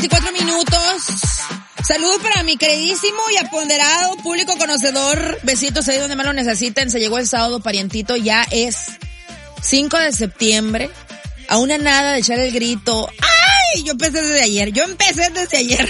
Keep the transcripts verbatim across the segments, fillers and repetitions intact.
veinticuatro minutos. Saludos para mi queridísimo y aponderado público conocedor. Besitos ahí donde más lo necesiten. Se llegó el sábado, parientito. Ya es cinco de septiembre. A una nada de echar el grito. ¡Ay! Yo empecé desde ayer. Yo empecé desde ayer.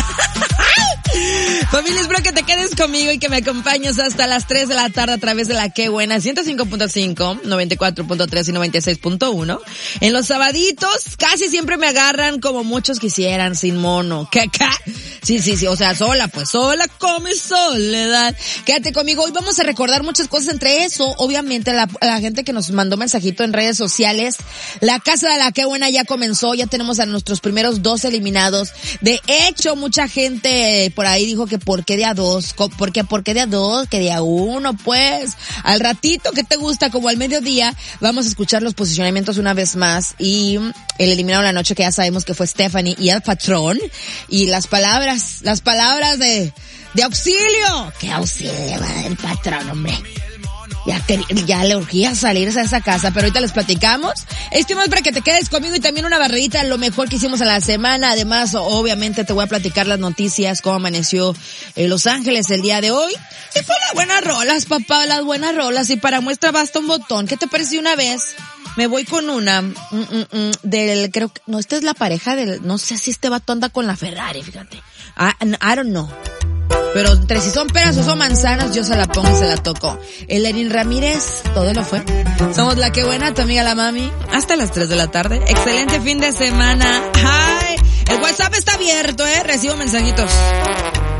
Familia, espero que te quedes conmigo y que me acompañes hasta las tres de la tarde a través de la Qué Buena ciento cinco punto cinco, noventa y cuatro punto tres y noventa y seis punto uno. En los sabaditos casi siempre me agarran como muchos quisieran, sin mono. ¿Qué acá? Sí, sí, sí, o sea, sola, pues sola come soledad. Quédate conmigo, hoy vamos a recordar muchas cosas, entre eso, obviamente, la, la gente que nos mandó mensajito en redes sociales. La Casa de la Qué Buena ya comenzó, ya tenemos a nuestros primeros dos eliminados. De hecho, mucha gente eh, por ahí dijo que por qué de a dos, ¿por qué, por qué de a dos, que de a uno, pues? Al ratito, ¿qué te gusta? Como al mediodía, vamos a escuchar los posicionamientos una vez más y el eliminado de la noche que ya sabemos que fue Stephanie y el patrón, y las palabras, las palabras de, de auxilio. ¿Qué auxilio del patrón, hombre? Ya, que, ya le urgía salirse a esa casa, pero ahorita les platicamos. Esto más para que te quedes conmigo y también una barridita, lo mejor que hicimos en la semana. Además, obviamente te voy a platicar las noticias, cómo amaneció en Los Ángeles el día de hoy. Y fue las buenas rolas, papá, las buenas rolas. Y para muestra basta un botón. ¿Qué te pareció una vez? Me voy con una, mm, mm, mm, del, creo que, no, esta es la pareja del, no sé si este vato anda con la Ferrari, fíjate. I, I don't know. Pero entre si son peras o son manzanas, yo se la pongo y se la toco. El Lenin Ramírez, todo lo fue. Somos la Qué Buena, tu amiga la mami. Hasta las tres de la tarde. Excelente fin de semana. Ay, el WhatsApp está abierto, eh. Recibo mensajitos.